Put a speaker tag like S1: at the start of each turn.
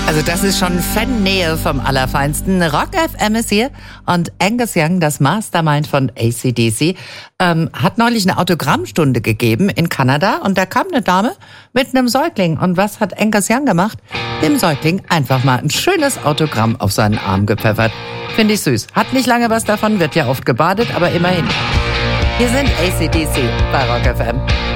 S1: Also das ist schon Fan-Nähe vom Allerfeinsten. Rock FM ist hier und Angus Young, das Mastermind von AC/DC, hat neulich eine Autogrammstunde gegeben in Kanada und da kam eine Dame mit einem Säugling. Und was hat Angus Young gemacht? Dem Säugling einfach mal ein schönes Autogramm auf seinen Arm gepfeffert. Finde ich süß. Hat nicht lange was davon, wird ja oft gebadet, aber immerhin. Hier sind AC/DC bei Rock FM.